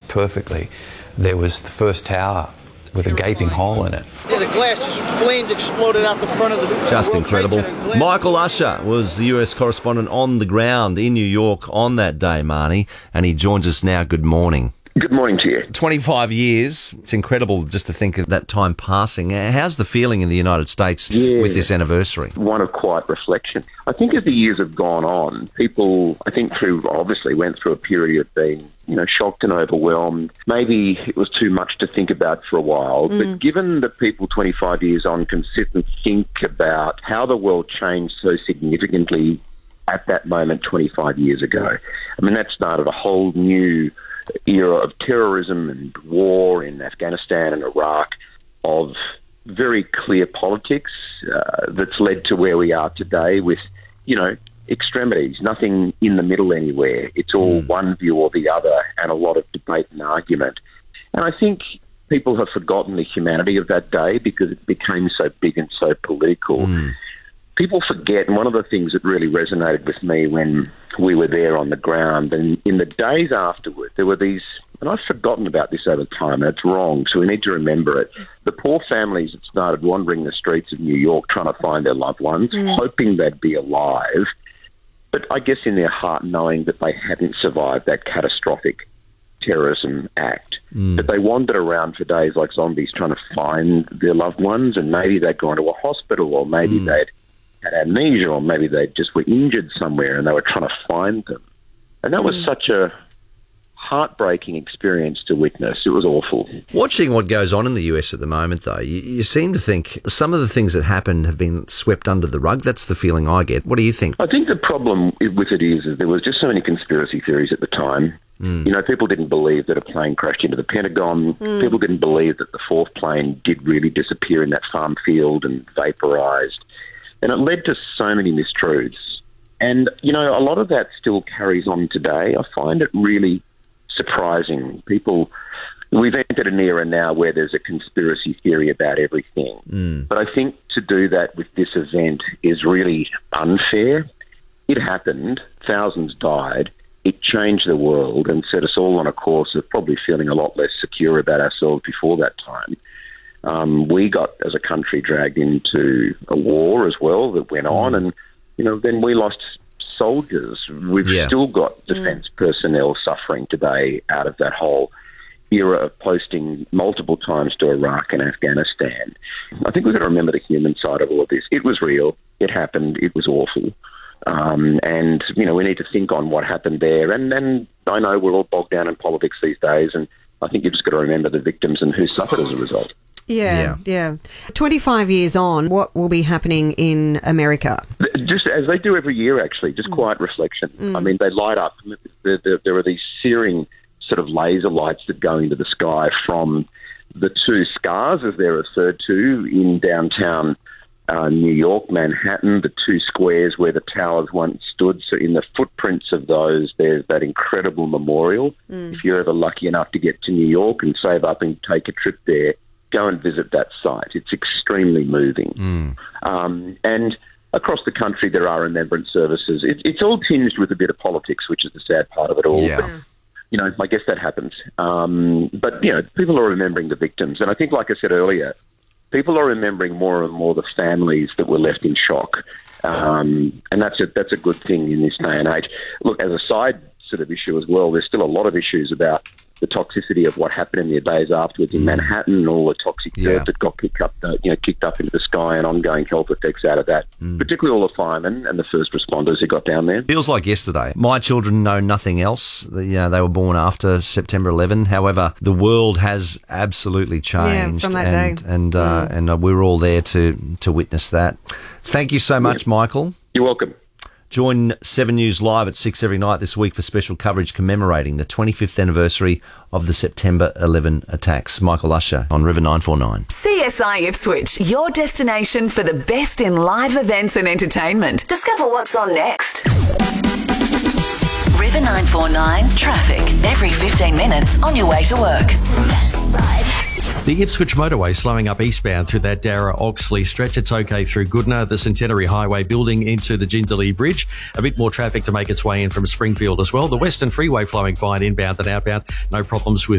perfectly, there was the first tower with a gaping hole in it. Yeah, the glass just flames exploded out the front of the... Just incredible. Michael Usher was the US correspondent on the ground in New York on that day, Marnie, and he joins us now. Good morning. Good morning to you. 25 years. It's incredible just to think of that time passing. How's the feeling in the United States with this anniversary? One of quiet reflection. I think as the years have gone on, people, obviously went through a period of being, shocked and overwhelmed. Maybe it was too much to think about for a while, but given that people 25 years on can sit and think about how the world changed so significantly at that moment 25 years ago, that started a whole new era of terrorism and war in Afghanistan and Iraq, of very clear politics that's led to where we are today with, extremities, nothing in the middle anywhere. It's all one view or the other and a lot of debate and argument. And I think people have forgotten the humanity of that day because it became so big and so political. People forget, and one of the things that really resonated with me when we were there on the ground, and in the days afterward, there were these, and I've forgotten about this over time, and it's wrong, so we need to remember it. The poor families that started wandering the streets of New York trying to find their loved ones, hoping they'd be alive, but I guess in their heart knowing that they hadn't survived that catastrophic terrorism act. But they wandered around for days like zombies trying to find their loved ones, and maybe they'd gone to a hospital, or maybe they'd had amnesia, or maybe they just were injured somewhere and they were trying to find them. And that was such a heartbreaking experience to witness. It was awful. Watching what goes on in the US at the moment, though, you seem to think some of the things that happened have been swept under the rug. That's the feeling I get. What do you think? I think the problem with it is there was just so many conspiracy theories at the time. People didn't believe that a plane crashed into the Pentagon. People didn't believe that the fourth plane did really disappear in that farm field and vaporized. And it led to so many mistruths. And, a lot of that still carries on today. I find it really surprising. We've entered an era now where there's a conspiracy theory about everything. But I think to do that with this event is really unfair. It happened. Thousands died. It changed the world and set us all on a course of probably feeling a lot less secure about ourselves before that time. We got, as a country, dragged into a war as well that went on, and, then we lost soldiers. We've still got defence personnel suffering today out of that whole era of posting multiple times to Iraq and Afghanistan. I think we've got to remember the human side of all of this. It was real. It happened. It was awful. And, we need to think on what happened there. And I know we're all bogged down in politics these days, and I think you've just got to remember the victims and who suffered as a result. Yeah. 25 years on, what will be happening in America? Just as they do every year, actually, just quiet reflection. They light up. There are these searing sort of laser lights that go into the sky from the two scars, as they're referred to, in downtown New York, Manhattan, the two squares where the towers once stood. So in the footprints of those, there's that incredible memorial. If you're ever lucky enough to get to New York and save up and take a trip there, go and visit that site. It's extremely moving. And across the country, there are remembrance services. It's all tinged with a bit of politics, which is the sad part of it all. Yeah. But, I guess that happens. But people are remembering the victims. And I think, like I said earlier, people are remembering more and more the families that were left in shock. And that's a good thing in this day and age. Look, as a side sort of issue as well, there's still a lot of issues about the toxicity of what happened in the days afterwards in Manhattan, and all the toxic dirt that got kicked up into the sky, and ongoing health effects out of that, particularly all the firemen and the first responders who got down there. Feels like yesterday. My children know nothing else. They were born after September 11. However, the world has absolutely changed. From that day. And we're all there to witness that. Thank you so much, Michael. You're welcome. Join 7 News Live at 6 every night this week for special coverage commemorating the 25th anniversary of the September 11 attacks. Michael Usher on River 949. CSI Ipswich, your destination for the best in live events and entertainment. Discover what's on next. River 949 traffic every 15 minutes on your way to work. The Ipswich motorway slowing up eastbound through that Darra-Oxley stretch. It's okay through Goodna, the Centenary Highway building into the Jindalee Bridge. A bit more traffic to make its way in from Springfield as well. The Western Freeway flowing fine inbound and outbound. No problems with